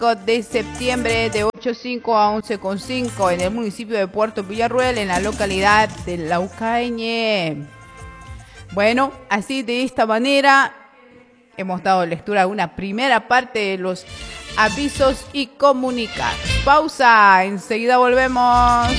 de septiembre de 8.5 a 11.5 en el municipio de Puerto Villarruel, en la localidad de Laucañe. Bueno, así de esta manera hemos dado lectura a una primera parte de los avisos y comunicados. Pausa, enseguida volvemos.